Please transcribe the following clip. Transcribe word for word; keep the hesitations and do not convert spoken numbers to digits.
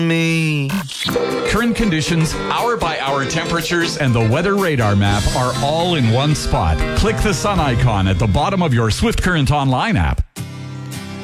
me. Current conditions, hour-by-hour temperatures, and the weather radar map are all in one spot. Click the sun icon at the bottom of your Swift Current Online app.